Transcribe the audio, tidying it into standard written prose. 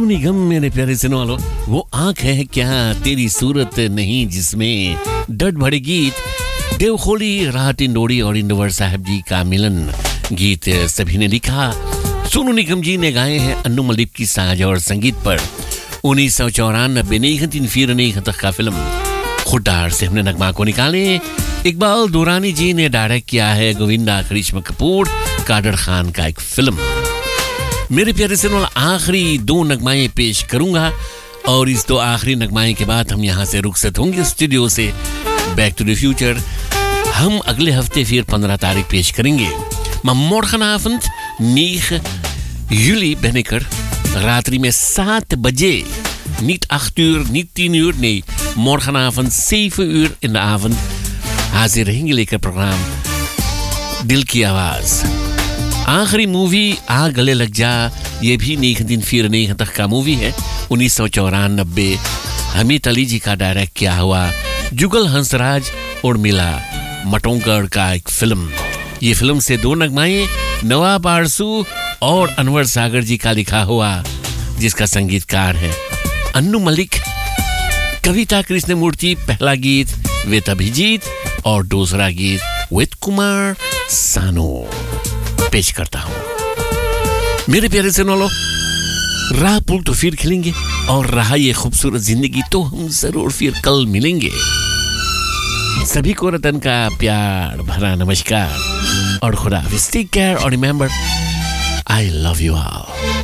सोनू निगम मेरे प्यारे सुनने वालों, वो आंख है क्या तेरी सूरत नहीं जिसमें, डट भरे गीत देवखोली, राहत इंदौरी और इंदवर साहब जी का मिलन गीत सभी ने लिखा। सोनू निगम जी ने गाए हैं अन्नू मलिक की साज और संगीत पर। 1994 का फिल्म खुटार से हमने नगमा को निकाले। इकबाल दुरानी जी ने डायरेक्ट किया है गोविंदा करिश्मा कपूर कादर खान का एक फिल्म। मेरे प्यारे से आखिरी दो नगमाएं पेश करूंगा और इस दो आखिरी नगमाएं के बाद हम यहां से रुखसत होंगे स्टूडियो से बैक टू द फ्यूचर। हम अगले हफ्ते फिर 15 तारीख पेश करेंगे। morgenavond 9 juli ben ik er. Ratri met 7 bajé. Niet 8 uur, niet 10 uur, nee. Morgenavond 7 uur in de avond. हाजिर रहेंगे लेकर प्रोग्राम दिल की आवाज। आखिरी मूवी आ गले लग जा, ये भी 1994 का मूवी है। 1994 हमीद अली जी का डायरेक्ट किया हुआ, जुगल हंसराज और मिला मटोंकर का एक फिल्म। ये फिल्म से दो नगमाएं नवाब आरसू और अनवर सागर जी का लिखा हुआ, जिसका संगीतकार है अन्नू मलिक। कविता कृष्णमूर्ति पहला गीत विद अभिजीत और दूसरा गीत विद कुमार सानू पेश करता हूं। मेरे प्यारे सुनो, राह पुल तो फिर खिलेंगे और रहा ये खूबसूरत जिंदगी तो हम जरूर फिर कल मिलेंगे। सभी को रतन का प्यार भरा नमस्कार और खुदा हाफिज़। टेक केयर और remember, I love you all.